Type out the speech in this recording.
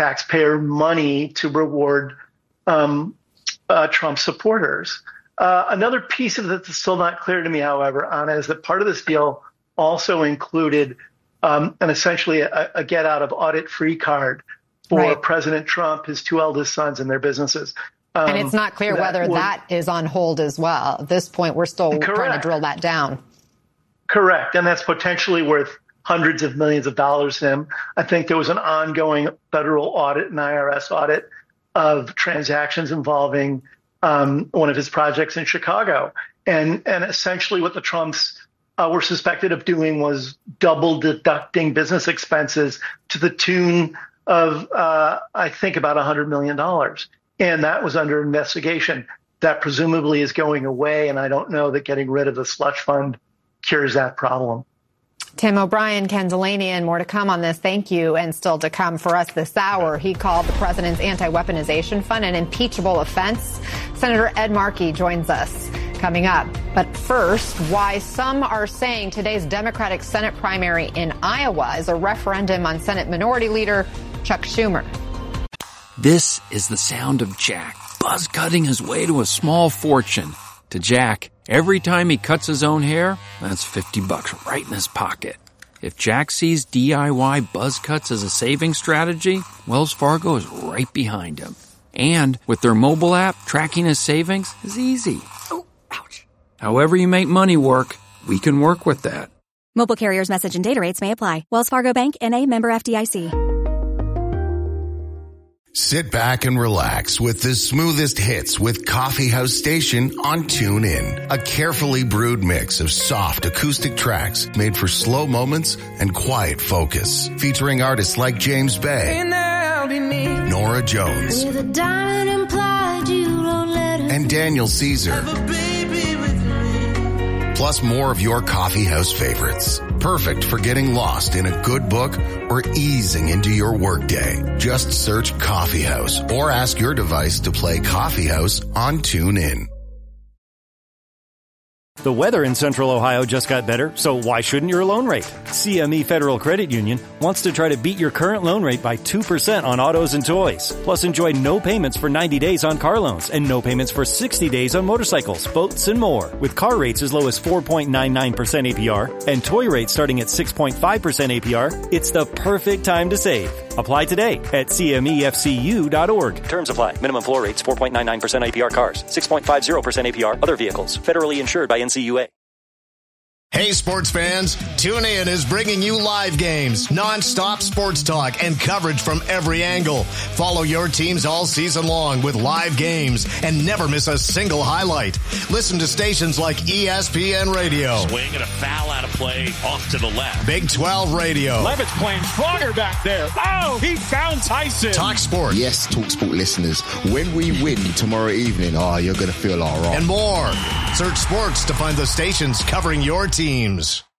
taxpayer money to reward Trump supporters. Another piece of it that's still not clear to me, however, Anna, is that part of this deal also included essentially a get out of audit free card for President Trump, his two eldest sons, and their businesses. And it's not clear whether that is on hold as well. At this point, we're still trying to drill that down. Correct. And that's potentially worth hundreds of millions of dollars to him. I think there was an ongoing federal audit, an IRS audit of transactions involving one of his projects in Chicago. And essentially what the Trumps were suspected of doing was double deducting business expenses to the tune of, I think, about $100 million. And that was under investigation. That presumably is going away. And I don't know that getting rid of the slush fund cures that problem. Tim O'Brien, Ken Delaney, and more to come on this. Thank you. And still to come for us this hour, he called the president's anti-weaponization fund an impeachable offense. Senator Ed Markey joins us coming up. But first, why some are saying today's Democratic Senate primary in Iowa is a referendum on Senate Minority Leader Chuck Schumer. This is the sound of Jack buzz cutting his way to a small fortune. To Jack, every time he cuts his own hair, that's $50 right in his pocket. If Jack sees DIY buzz cuts as a saving strategy, Wells Fargo is right behind him. And with their mobile app, tracking his savings is easy. Oh, ouch. However you make money work, we can work with that. Mobile carriers' message and data rates may apply. Wells Fargo Bank, N.A., member FDIC. Sit back and relax with the smoothest hits with Coffee House Station on TuneIn. A carefully brewed mix of soft acoustic tracks made for slow moments and quiet focus. Featuring artists like James Bay, Nora Jones, and Daniel Caesar. Plus more of your coffee house favorites. Perfect for getting lost in a good book or easing into your workday. Just search Coffee House or ask your device to play Coffee House on TuneIn. The weather in Central Ohio just got better, so why shouldn't your loan rate? CME Federal Credit Union wants to try to beat your current loan rate by 2% on autos and toys. Plus, enjoy no payments for 90 days on car loans and no payments for 60 days on motorcycles, boats, and more. With car rates as low as 4.99% APR and toy rates starting at 6.5% APR, it's the perfect time to save. Apply today at CMEFCU.org. Terms apply. Minimum floor rates 4.99% APR cars, 6.50% APR other vehicles. Federally insured by NCUA. Hey, sports fans, TuneIn is bringing you live games, non-stop sports talk, and coverage from every angle. Follow your teams all season long with live games and never miss a single highlight. Listen to stations like ESPN Radio. Swing and a foul out of play off to the left. Big 12 Radio. Levitt's playing stronger back there. Oh, he found Tyson. Talk Sport. Yes, Talk Sport listeners, when we win tomorrow evening, you're going to feel all right. And more. Search sports to find the stations covering your teams.